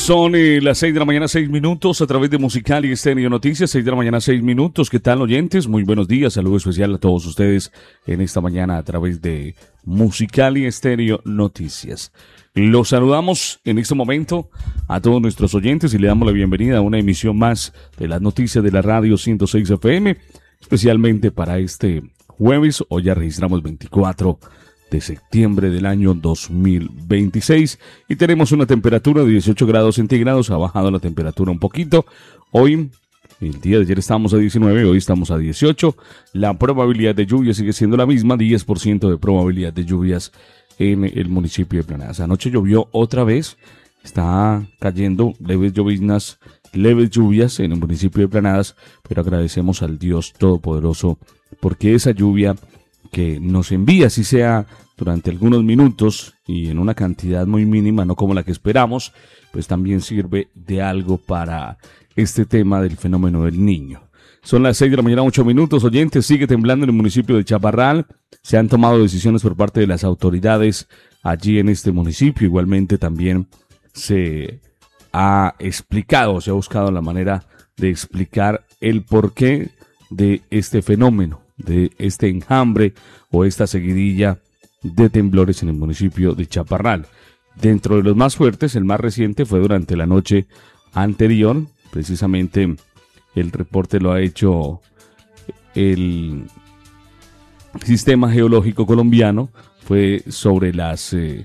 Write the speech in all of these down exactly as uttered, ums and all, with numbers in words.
Son eh, las seis de la mañana, seis minutos, a través de Musical y Estéreo Noticias, seis de la mañana, seis minutos. ¿Qué tal, oyentes? Muy buenos días, saludo especial a todos ustedes en esta mañana a través de Musical y Estéreo Noticias. Los saludamos en este momento a todos nuestros oyentes y le damos la bienvenida a una emisión más de las noticias de la radio ciento seis F M, especialmente para este jueves. Hoy ya registramos veinticuatro de septiembre del año dos mil veintiséis y tenemos una temperatura de dieciocho grados centígrados. Ha bajado la temperatura un poquito. Hoy, el día de ayer estábamos a diecinueve, hoy estamos a dieciocho. La probabilidad de lluvia sigue siendo la misma, diez por ciento de probabilidad de lluvias en el municipio de Planadas. Anoche llovió otra vez, está cayendo leves lloviznas, leves lluvias en el municipio de Planadas, pero agradecemos al Dios Todopoderoso porque esa lluvia que nos envía, si sea durante algunos minutos y en una cantidad muy mínima, no como la que esperamos, pues también sirve de algo para este tema del fenómeno del Niño. Son las seis de la mañana, ocho minutos, oyentes. Sigue temblando en el municipio de Chaparral. Se han tomado decisiones por parte de las autoridades allí en este municipio. Igualmente también se ha explicado, se ha buscado la manera de explicar el porqué de este fenómeno, de este enjambre o esta seguidilla de temblores en el municipio de Chaparral. Dentro de los más fuertes, el más reciente fue durante la noche anterior. Precisamente el reporte lo ha hecho el Sistema Geológico Colombiano. Fue sobre las eh,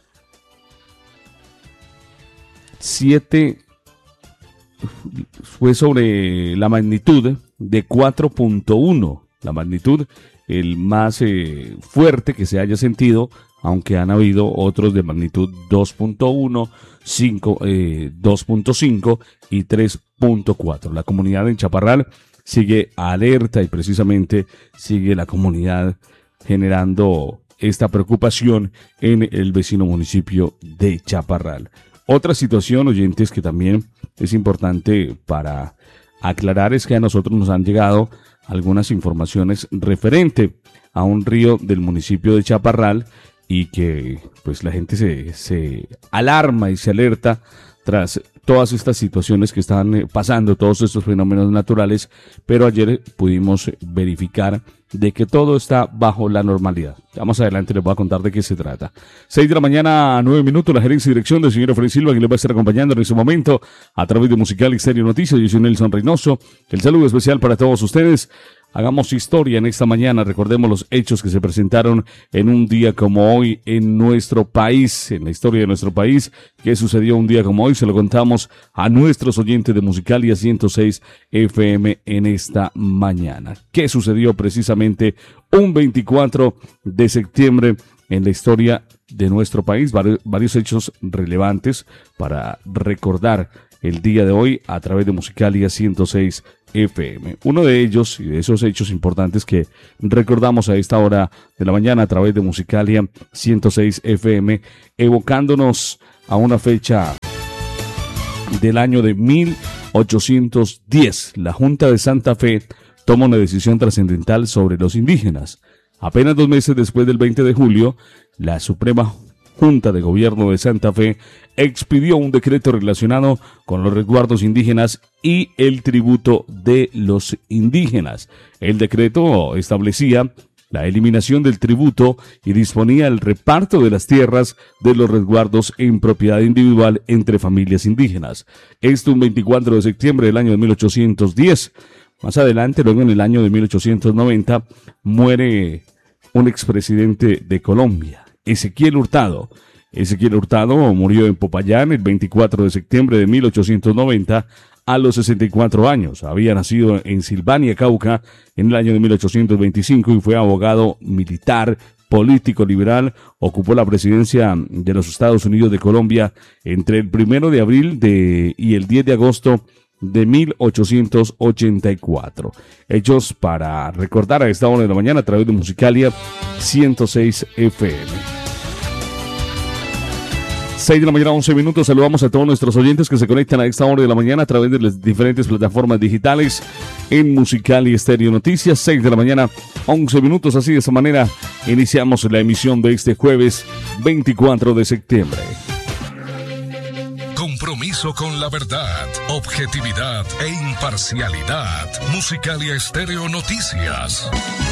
siete, fue sobre la magnitud de cuatro punto uno. La magnitud, el más eh, fuerte que se haya sentido, aunque han habido otros de magnitud dos punto uno, cinco, eh, dos punto cinco y tres punto cuatro. La comunidad en Chaparral sigue alerta y precisamente sigue la comunidad generando esta preocupación en el vecino municipio de Chaparral. Otra situación, oyentes, que también es importante para aclarar es que a nosotros nos han llegado algunas informaciones referente a un río del municipio de Chaparral y que pues la gente se, se alarma y se alerta tras todas estas situaciones que están pasando, todos estos fenómenos naturales, pero ayer pudimos verificar de que todo está bajo la normalidad. Ya más adelante les voy a contar de qué se trata. seis de la mañana, nueve minutos, la gerencia y dirección del señor Efraín Silva, que les va a estar acompañando en este momento a través de Musical y Estéreo Noticias. Yo soy Nelson Reynoso. El saludo especial para todos ustedes. Hagamos historia en esta mañana, recordemos los hechos que se presentaron en un día como hoy en nuestro país, en la historia de nuestro país. ¿Qué sucedió un día como hoy? Se lo contamos a nuestros oyentes de Musicalia ciento seis F M en esta mañana. ¿Qué sucedió precisamente un veinticuatro de septiembre en la historia de nuestro país? Varios, varios hechos relevantes para recordar el día de hoy a través de Musicalia ciento seis F M. Uno de ellos y de esos hechos importantes que recordamos a esta hora de la mañana a través de Musicalia ciento seis F M, evocándonos a una fecha del año de mil ochocientos diez. La Junta de Santa Fe toma una decisión trascendental sobre los indígenas. Apenas dos meses después del veinte de julio, la Suprema Junta de Gobierno de Santa Fe expidió un decreto relacionado con los resguardos indígenas y el tributo de los indígenas. El decreto establecía la eliminación del tributo y disponía el reparto de las tierras de los resguardos en propiedad individual entre familias indígenas. Esto un veinticuatro de septiembre del año de mil ochocientos diez. Más adelante, luego en el año de mil ochocientos noventa, muere un expresidente de Colombia, Ezequiel Hurtado. Ezequiel Hurtado murió en Popayán el veinticuatro de septiembre de mil ochocientos noventa a los sesenta y cuatro años. Había nacido en Silvania, Cauca, en el año de mil ochocientos veinticinco y fue abogado militar, político liberal. Ocupó la presidencia de los Estados Unidos de Colombia entre el primero de abril de, y el diez de agosto de mil ochocientos ochenta y cuatro. Hechos para recordar a esta hora de la mañana a través de Musicalia ciento seis F M. seis de la mañana, once minutos. Saludamos a todos nuestros oyentes que se conectan a esta hora de la mañana a través de las diferentes plataformas digitales en Musical y Estéreo Noticias. seis de la mañana, once minutos. Así de esa manera iniciamos la emisión de este jueves veinticuatro de septiembre. compromiso con la verdad, objetividad e imparcialidad. Musicalia Estéreo Noticias.